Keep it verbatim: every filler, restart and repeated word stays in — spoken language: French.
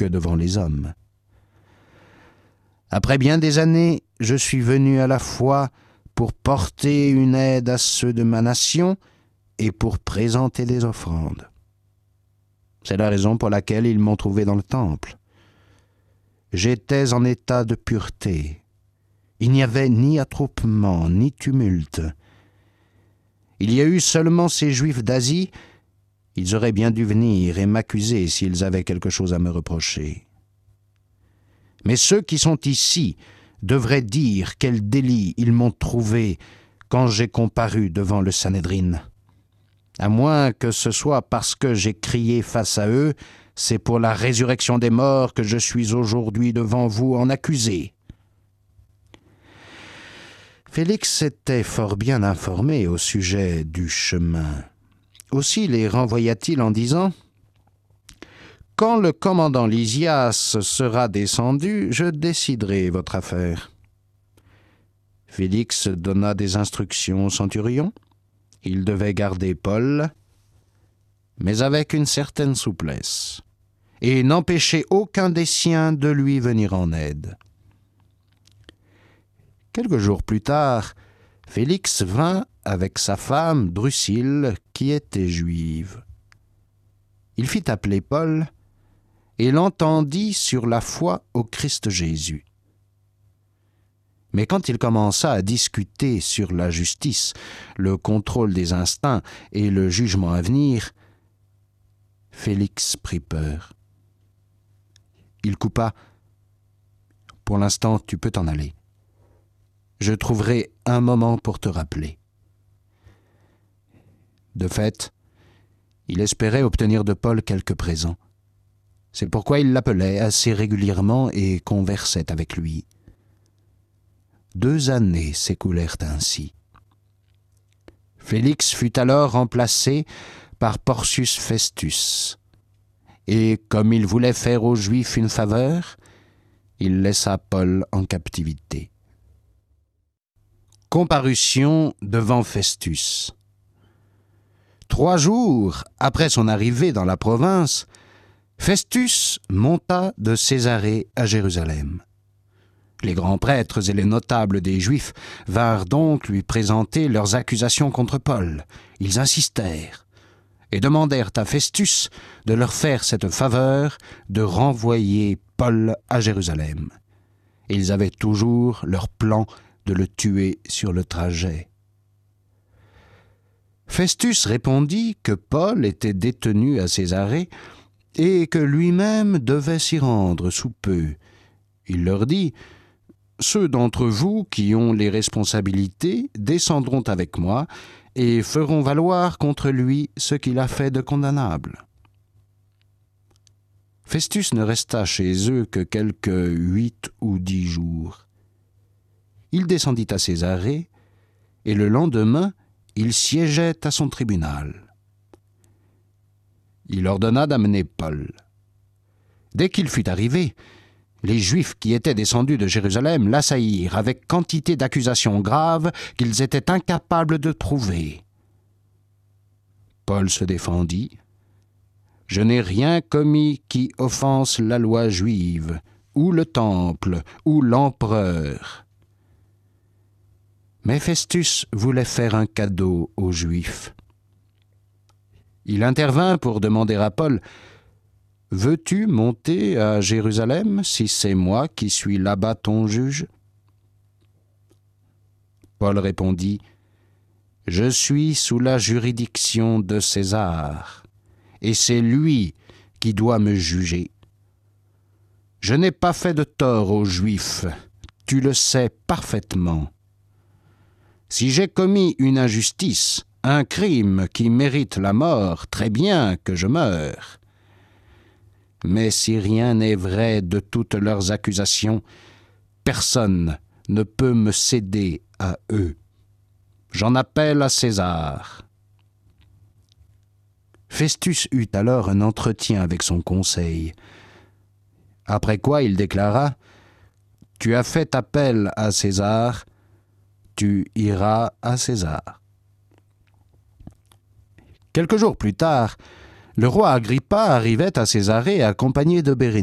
que devant les hommes. Après bien des années, je suis venu à la fois pour porter une aide à ceux de ma nation et pour présenter des offrandes. C'est la raison pour laquelle ils m'ont trouvé dans le temple. J'étais en état de pureté. Il n'y avait ni attroupement, ni tumulte. Il y a eu seulement ces Juifs d'Asie. Ils auraient bien dû venir et m'accuser s'ils avaient quelque chose à me reprocher. Mais ceux qui sont ici devraient dire quel délit ils m'ont trouvé quand j'ai comparu devant le Sanhédrin. À moins que ce soit parce que j'ai crié face à eux, c'est pour la résurrection des morts que je suis aujourd'hui devant vous en accusé. Félix était fort bien informé au sujet du chemin. Aussi les renvoya-t-il en disant « Quand le commandant Lysias sera descendu, je déciderai votre affaire. » Félix donna des instructions au centurion. Il devait garder Paul, mais avec une certaine souplesse, et n'empêcher aucun des siens de lui venir en aide. Quelques jours plus tard, Félix vint avec sa femme Drusille, qui était juive. Il fit appeler Paul et l'entendit sur la foi au Christ Jésus. Mais quand il commença à discuter sur la justice, le contrôle des instincts et le jugement à venir, Félix prit peur. Il coupa. « Pour l'instant, tu peux t'en aller. Je trouverai un moment pour te rappeler. » De fait, il espérait obtenir de Paul quelques présents. C'est pourquoi il l'appelait assez régulièrement et conversait avec lui. Deux années s'écoulèrent ainsi. Félix fut alors remplacé par Porcius Festus, et comme il voulait faire aux Juifs une faveur, il laissa Paul en captivité. Comparution devant Festus. Trois jours après son arrivée dans la province, Festus monta de Césarée à Jérusalem. Les grands prêtres et les notables des Juifs vinrent donc lui présenter leurs accusations contre Paul. Ils insistèrent et demandèrent à Festus de leur faire cette faveur de renvoyer Paul à Jérusalem. Ils avaient toujours leur plan de le tuer sur le trajet. Festus répondit que Paul était détenu à Césarée et que lui-même devait s'y rendre sous peu. Il leur dit « Ceux d'entre vous qui ont les responsabilités descendront avec moi et feront valoir contre lui ce qu'il a fait de condamnable. » Festus ne resta chez eux que quelques huit ou dix jours. Il descendit à Césarée, et le lendemain, il siégeait à son tribunal. Il ordonna d'amener Paul. Dès qu'il fut arrivé, les Juifs qui étaient descendus de Jérusalem l'assaillirent avec quantité d'accusations graves qu'ils étaient incapables de prouver. Paul se défendit. « Je n'ai rien commis qui offense la loi juive, ou le temple, ou l'empereur. » Mais Festus voulait faire un cadeau aux Juifs. Il intervint pour demander à Paul « Veux-tu monter à Jérusalem si c'est moi qui suis là-bas ton juge ?» Paul répondit « Je suis sous la juridiction de César, et c'est lui qui doit me juger. Je n'ai pas fait de tort aux Juifs, tu le sais parfaitement. Si j'ai commis une injustice, un crime qui mérite la mort, très bien que je meure. Mais si rien n'est vrai de toutes leurs accusations, personne ne peut me céder à eux. J'en appelle à César. » Festus eut alors un entretien avec son conseil, après quoi il déclara « Tu as fait appel à César, tu iras à César. » Quelques jours plus tard, le roi Agrippa arrivait à Césarée accompagné de Bérénice.